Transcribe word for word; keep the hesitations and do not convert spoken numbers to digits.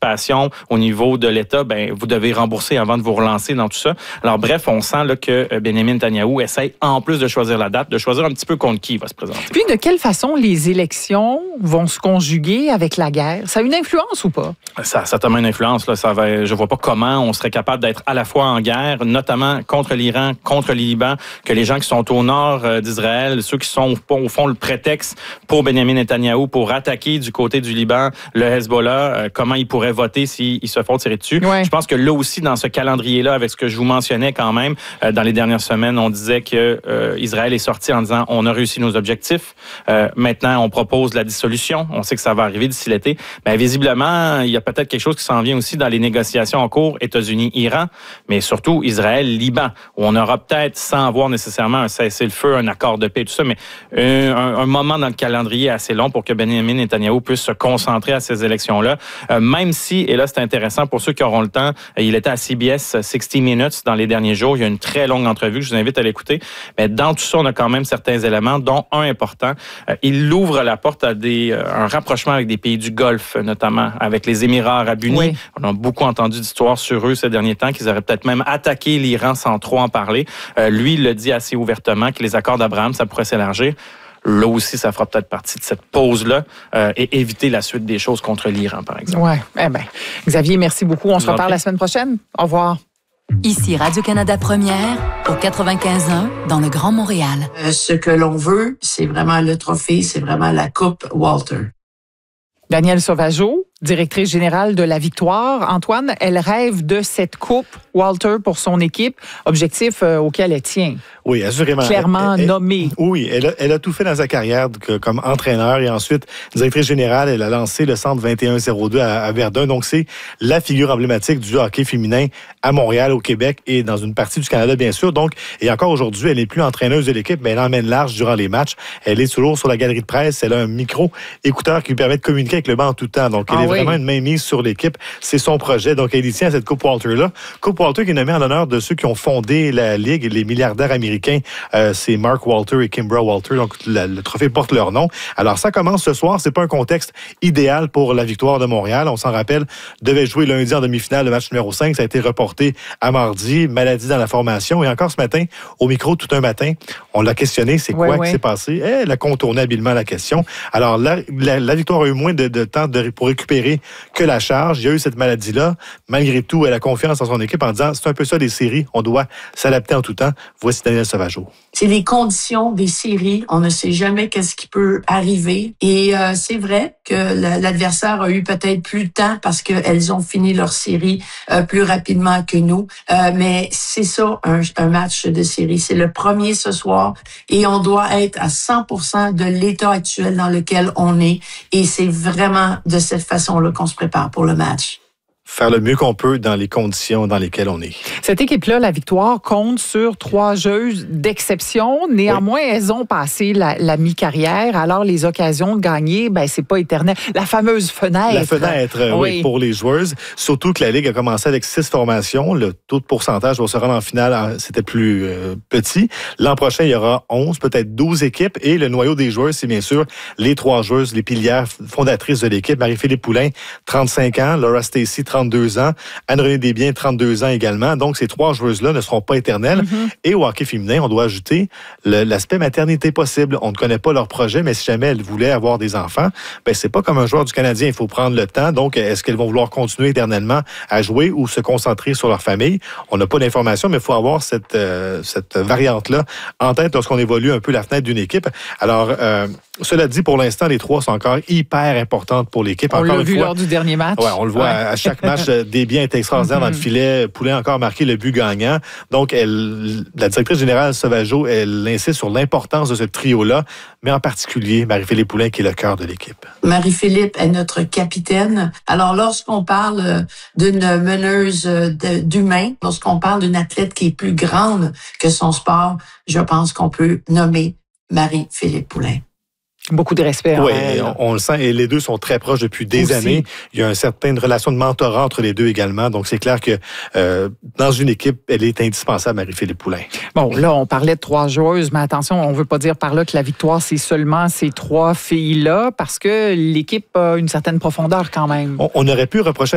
participation au niveau de l'État, ben vous devez rembourser avant de vous relancer dans tout ça. Alors bref, on sent là, que Benjamin Netanyahou essaie, en plus de choisir la date, de choisir un petit peu contre qui il va se présenter. Puis de quelle façon les élections vont se conjuguer avec la guerre? Ça a une influence ou pas? Ça a certainement une influence. Là. Ça va, je ne vois pas comment on serait capable d'être à la fois en guerre, notamment contre l'Iran, contre le Liban, que les gens qui sont au nord euh, d'Israël, ceux qui sont au fond le prétexte pour Benjamin Netanyahou pour attaquer du côté du Liban le Hezbollah, euh, comment ils pourraient voter s'ils se font tirer dessus. Ouais. Je pense que là aussi, dans ce calendrier-là, avec ce que je vous mentionnais quand même, euh, dans les dernières semaines, on disait que euh, Israël est sorti en disant on a réussi nos objectifs. Euh, maintenant, on propose la dissolution. On sait que ça va arriver d'ici l'été. Ben, visiblement, il y a peut-être quelque chose qui s'en vient aussi dans les négociations en cours États-Unis-Iran, mais surtout Israël-Liban, où on aura peut-être, sans avoir nécessairement un cessez-le-feu, un accord de paix, tout ça, mais un, un, un moment dans le calendrier assez long pour que Benjamin Netanyahou puisse se concentrer à ces élections-là. Euh, même si, et là c'est intéressant pour ceux qui auront le temps, il était à C B S sixty minutes dans les derniers jours. Il y a une très longue entrevue que je vous invite à l'écouter. Mais dans tout ça, on a quand même certains éléments, dont un important. Euh, il ouvre la porte à des, euh, un rapprochement avec des pays du Golfe, notamment avec les Émirats arabes unis. Oui. On a beaucoup entendu d'histoires sur eux ces derniers temps, qu'ils auraient peut-être même attaqué l'Iran sans trop en parler. Euh, lui, il le dit assez ouvertement que les accords d'Abraham, ça pourrait s'élargir. Là aussi, ça fera peut-être partie de cette pause-là euh, et éviter la suite des choses contre l'Iran, par exemple. Oui. Eh bien, Xavier, merci beaucoup. On se reparle la semaine prochaine. Au revoir. Ici Radio-Canada Première, au quatre-vingt-quinze un, dans le Grand Montréal. Euh, ce que l'on veut, c'est vraiment le trophée, c'est vraiment la Coupe Walter. Danielle Sauvageau, directrice générale de la Victoire. Antoine, elle rêve de cette coupe Walter pour son équipe, objectif euh, auquel elle tient. Oui, assurément. Clairement elle, elle, nommée. Oui, elle a, elle a tout fait dans sa carrière que, comme entraîneur et ensuite directrice générale. Elle a lancé le centre vingt et un zéro deux à, à Verdun. Donc, c'est la figure emblématique du hockey féminin à Montréal, au Québec et dans une partie du Canada, bien sûr. Donc, et encore aujourd'hui, elle n'est plus entraîneuse de l'équipe, mais elle emmène large durant les matchs. Elle est toujours sur la galerie de presse. Elle a un micro-écouteur qui lui permet de communiquer avec le banc en tout temps. Donc, elle ah, est oui. vraiment une mainmise sur l'équipe. C'est son projet. Donc, elle y tient à cette Coupe Walter-là. Coupe Walter qui est nommée en l'honneur de ceux qui ont fondé la Ligue, les milliardaires américains. Euh, c'est Mark Walter et Kimbra Walter. Donc, la, le trophée porte leur nom. Alors, ça commence ce soir. C'est pas un contexte idéal pour la Victoire de Montréal. On s'en rappelle, devait jouer lundi en demi-finale le match numéro cinq. Ça a été reporté à mardi. Maladie dans la formation. Et encore ce matin, au micro, tout un matin, on l'a questionné. C'est quoi ouais, qui ouais. s'est passé? Et elle a contourné habilement la question. Alors, la, la, la Victoire a eu moins de, de temps de, pour récupérer que la charge. Il y a eu cette maladie-là. Malgré tout, elle a confiance en son équipe en disant, c'est un peu ça des séries. On doit s'adapter en tout temps. Voici Danielle Sauvageau. C'est les conditions des séries. On ne sait jamais qu'est-ce qui peut arriver. Et euh, c'est vrai que l'adversaire a eu peut-être plus de temps parce qu'elles ont fini leur série euh, plus rapidement que nous. Euh, mais c'est ça, un, un match de série. C'est le premier ce soir et on doit être à cent pour cent de l'état actuel dans lequel on est. Et c'est vraiment de cette façon-là qu'on se prépare pour le match. Faire le mieux qu'on peut dans les conditions dans lesquelles on est. Cette équipe-là, la Victoire, compte sur trois joueuses d'exception. Néanmoins, oui. elles ont passé la, la mi-carrière. Alors, les occasions de gagner, ben c'est pas éternel. La fameuse fenêtre. La fenêtre, oui, oui pour les joueuses. Surtout que la Ligue a commencé avec six formations. Le taux de pourcentage va se rendre en finale, c'était plus euh, petit. L'an prochain, il y aura onze, peut-être douze équipes. Et le noyau des joueuses, c'est bien sûr les trois joueuses, les pilières fondatrices de l'équipe. Marie-Philippe Poulin, trente-cinq ans. Laura Stacey, trente-deux ans. Anne-Renée Desbiens, trente-deux ans également. Donc, ces trois joueuses-là ne seront pas éternelles. Mm-hmm. Et au hockey féminin, on doit ajouter le, l'aspect maternité possible. On ne connaît pas leur projet, mais si jamais elles voulaient avoir des enfants, ben c'est pas comme un joueur du Canadien. Il faut prendre le temps. Donc, est-ce qu'elles vont vouloir continuer éternellement à jouer ou se concentrer sur leur famille? On n'a pas d'informations, mais il faut avoir cette, euh, cette variante-là en tête lorsqu'on évolue un peu la fenêtre d'une équipe. Alors, euh, cela dit, pour l'instant, les trois sont encore hyper importantes pour l'équipe. On encore l'a une vu fois, lors du dernier match. Ouais, on le voit ouais. à, à chaque match. Desbiens est extraordinaire mm-hmm. dans le filet. Poulin a encore marqué le but gagnant. Donc, elle, la directrice générale Sauvageau, elle insiste sur l'importance de ce trio-là, mais en particulier Marie-Philippe Poulin, qui est le cœur de l'équipe. Marie-Philippe est notre capitaine. Alors, lorsqu'on parle d'une meneuse d'humain, lorsqu'on parle d'une athlète qui est plus grande que son sport, je pense qu'on peut nommer Marie-Philippe Poulin. Beaucoup de respect. Oui, on, on le sent. Et les deux sont très proches depuis des Aussi. années. Il y a une certaine relation de mentorat entre les deux également. Donc, c'est clair que euh, dans une équipe, elle est indispensable, Marie-Philippe Poulin. Bon, là, on parlait de trois joueuses, mais attention, on ne veut pas dire par là que la victoire, c'est seulement ces trois filles-là, parce que l'équipe a une certaine profondeur quand même. On, on aurait pu reprocher